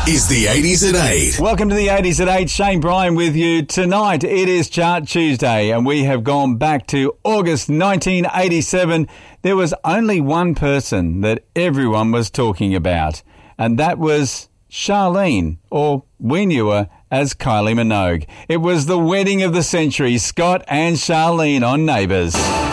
is the 80s at 8. Welcome to the 80s at 8. Shane Bryan with you. Tonight it is Chart Tuesday and we have gone back to August 1987. There was only one person that everyone was talking about, and that was Charlene, or we knew her as Kylie Minogue. It was the wedding of the century, Scott and Charlene on Neighbours.